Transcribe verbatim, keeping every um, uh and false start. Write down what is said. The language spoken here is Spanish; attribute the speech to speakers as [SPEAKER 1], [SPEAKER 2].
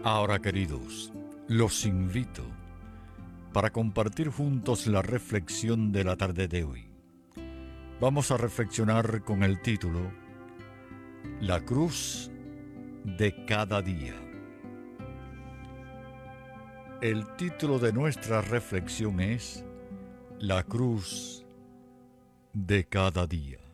[SPEAKER 1] Ahora, queridos, los invito para compartir juntos la reflexión de la tarde de hoy. Vamos a reflexionar con el título La cruz de cada día. El título de nuestra reflexión es La cruz de cada día.